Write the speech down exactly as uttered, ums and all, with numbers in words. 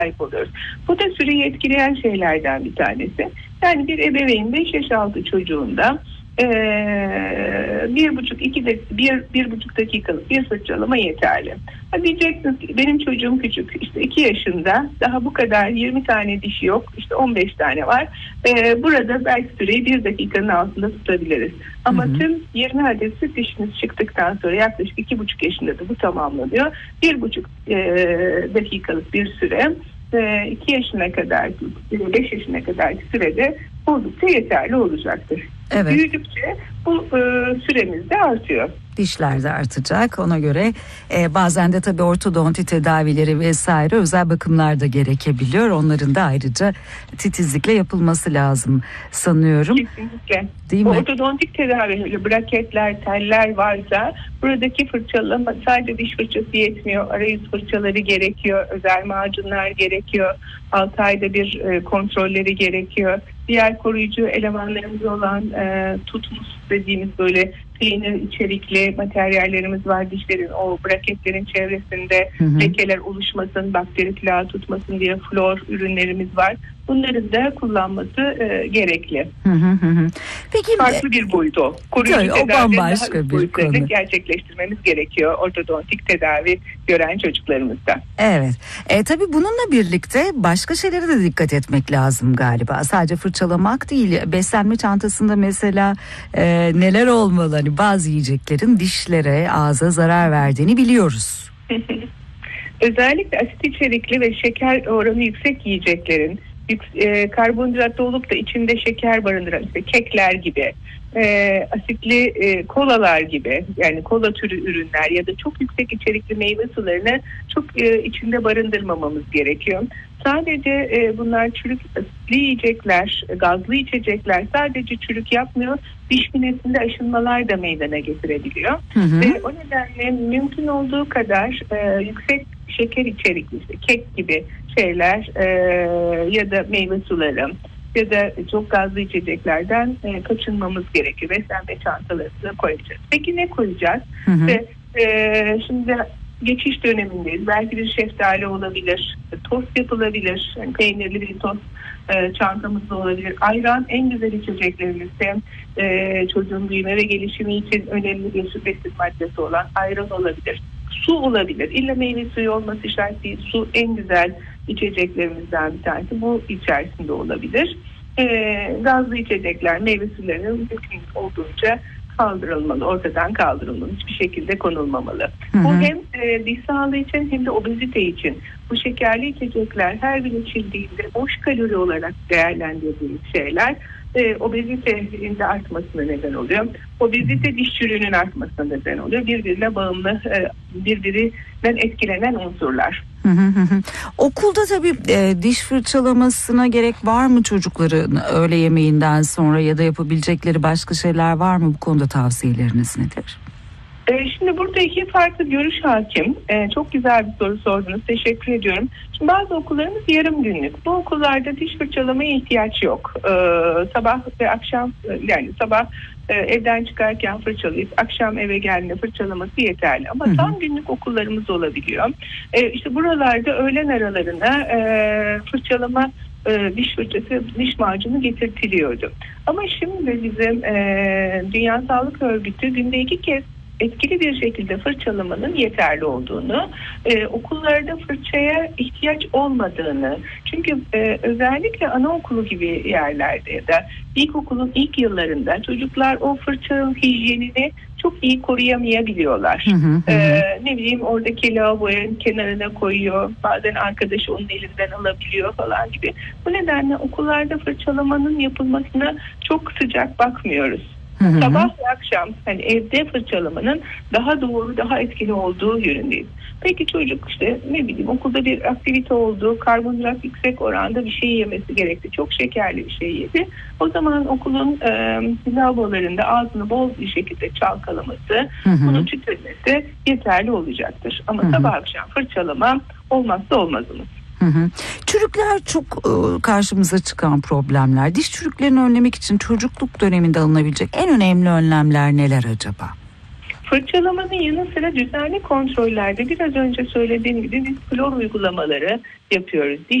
sahip oluyoruz. Bu da süreyi etkileyen şeylerden bir tanesi. Yani bir ebeveyn beş yaş altı çocuğunda Ee, bir buçuk iki de bir bir buçuk dakikalık bir fırçalama yeterli. Ha diyeceksiniz ki benim çocuğum küçük, işte iki yaşında, daha bu kadar yirmi tane dişi yok, işte on beş tane var. Ee, burada belki süreyi bir dakikanın altında tutabiliriz. Ama hı hı. tüm yirmi adet süt dişiniz çıktıktan sonra yaklaşık iki buçuk yaşında da bu tamamlanıyor. Bir buçuk e, dakikalık bir süre iki yaşına kadar, beş yaşına kadar sürede oldukça yeterli olacaktır. Evet. Büyüdükçe bu e, süremiz de artıyor. Dişler de artacak. Ona göre e, bazen de tabii ortodonti tedavileri vesaire özel bakımlar da gerekebiliyor. Onların da ayrıca titizlikle yapılması lazım sanıyorum. Kesinlikle. Değil mi? Ortodontik tedavi, braketler, teller varsa buradaki fırçalama sadece diş fırçası yetmiyor. Arayüz fırçaları gerekiyor. Özel macunlar gerekiyor. altı ayda bir e, kontrolleri gerekiyor. Diğer koruyucu elemanlarımız olan e, tutmus dediğimiz böyle peynir içerikli materyallerimiz var. Dişlerin o braketlerin çevresinde hı hı. lekeler oluşmasın, bakteri plağı tutmasın diye flor ürünlerimiz var. Bunların da kullanması e, gerekli. Hı hı hı. Peki farklı bir boyut o. Koruyucu o bambaşka bir konu. Gerçekleştirmemiz gerekiyor ortodontik tedavi gören çocuklarımızda. Evet. E, tabii bununla birlikte başka şeylere de dikkat etmek lazım galiba. Sadece fırçalamak değil. Beslenme çantasında mesela e, neler olmalı? Hani bazı yiyeceklerin dişlere, ağza zarar verdiğini biliyoruz. Özellikle asit içerikli ve şeker oranı yüksek yiyeceklerin, e, karbonhidratlı olup da içinde şeker barındıran işte kekler gibi, e, asitli e, kolalar gibi, yani kola türü ürünler ya da çok yüksek içerikli meyve sularını çok e, içinde barındırmamamız gerekiyor. Sadece e, bunlar çürük asitli yiyecekler, gazlı içecekler sadece çürük yapmıyor, diş minesinde aşınmalar da meydana getirebiliyor. Hı hı. Ve o nedenle mümkün olduğu kadar e, yüksek şeker içerikli işte kek gibi şeyler e, ya da meyve suları ya da çok gazlı içeceklerden e, kaçınmamız gerekiyor. Beslenme çantalarımıza koyacağız. Peki ne koyacağız? Hı hı. Ve, e, şimdi geçiş dönemindeyiz. Belki bir şeftali olabilir, tost yapılabilir, yani peynirli bir tost e, çantamızda olabilir. Ayran en güzel içeceklerimizden e, çocuğun büyüme ve gelişimi için önemli bir su besin maddesi olan ayran olabilir. Su olabilir. İlla meyve suyu olması şart değil. Su en güzel içeceklerimizden bir tanesi. Bu içerisinde olabilir. E, gazlı içecekler, meyve sularının mümkün olduğunca kaldırılmalı, ortadan kaldırılmalı. Hiçbir şekilde konulmamalı. Hı hı. Bu hem e, diş sağlığı için hem de obezite için. Bu şekerli içecekler her bir içildiğinde boş kalori olarak değerlendirdiğimiz şeyler e, obezitenin de artmasına neden oluyor. Obezite diş çürüğünün artmasına neden oluyor. Birbirine bağımlı, e, birbirinden etkilenen unsurlar. Hı hı hı. Okulda tabii e, diş fırçalamasına gerek var mı çocukların öğle yemeğinden sonra ya da yapabilecekleri başka şeyler var mı? Bu konuda tavsiyeleriniz nedir? E, şimdi burada iki farklı görüş hakim. E, çok güzel bir soru sordunuz. Teşekkür ediyorum. Şimdi bazı okullarımız yarım günlük. Bu okullarda diş fırçalamaya ihtiyaç yok. E, sabah ve akşam yani sabah e, evden çıkarken fırçalayıp akşam eve geldiğinde fırçalaması yeterli. Ama hı hı. tam günlük okullarımız olabiliyor. E, işte buralarda öğlen aralarına e, fırçalama e, diş fırçası, diş macunu getirtiliyordu. Ama şimdi bizim e, Dünya Sağlık Örgütü günde iki kez etkili bir şekilde fırçalamanın yeterli olduğunu, e, okullarda fırçaya ihtiyaç olmadığını, çünkü e, özellikle anaokulu gibi yerlerde ya da ilkokulun ilk yıllarında çocuklar o fırçanın hijyenini çok iyi koruyamayabiliyorlar. Hı hı hı. Ee, ne bileyim oradaki lavaboya kenarına koyuyor, bazen arkadaşı onun elinden alabiliyor falan gibi. Bu nedenle okullarda fırçalamanın yapılmasına çok sıcak bakmıyoruz. Hı hı. Sabah ve akşam hani evde fırçalamanın daha doğru, daha etkili olduğu yönündeyiz. Peki çocuk işte ne bileyim okulda bir aktivite oldu, karbonhidrat yüksek oranda bir şey yemesi gerekti, çok şekerli bir şey yedi. O zaman okulun e, lavabolarında ağzını bol bir şekilde çalkalaması, hı hı. bunu tüketmesi yeterli olacaktır. Ama hı hı. sabah akşam fırçalama olmazsa olmazımız. Hı hı. Çürükler çok e, karşımıza çıkan problemler. Diş çürüklerini önlemek için çocukluk döneminde alınabilecek en önemli önlemler neler acaba? Fırçalamanın yanı sıra düzenli kontrollerde biraz önce söylediğim gibi biz klor uygulamaları yapıyoruz.